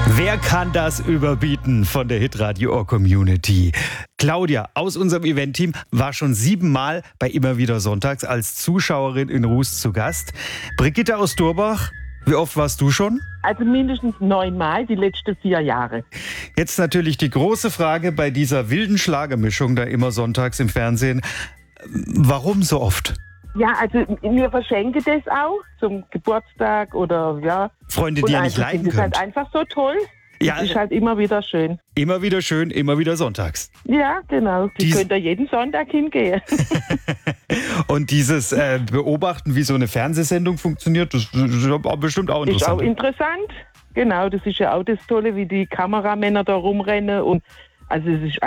Wer kann das überbieten von der Hitradio Ohr Community? Claudia aus unserem Eventteam war schon 7 Mal bei Immer wieder Sonntags als Zuschauerin in Rust zu Gast. Brigitte aus Durbach, wie oft warst du schon? Also mindestens 9 Mal die letzten 4 Jahre. Jetzt natürlich die große Frage bei dieser wilden Schlagermischung da immer sonntags im Fernsehen. Warum so oft? Ja, also wir verschenken das auch zum Geburtstag oder ja. Freunde, die ihr nicht leiden Das ist halt könnt. einfach so toll. Ja, Das ist halt immer wieder schön. immer wieder schön, immer wieder sonntags. Ja, genau. Die könnt ihr jeden Sonntag hingehen. Und dieses Beobachten, wie so eine Fernsehsendung funktioniert, das ist bestimmt auch Ist auch interessant. interessant. Genau, das ist ja auch das Tolle, wie die Kameramänner da rumrennen. Und also es ist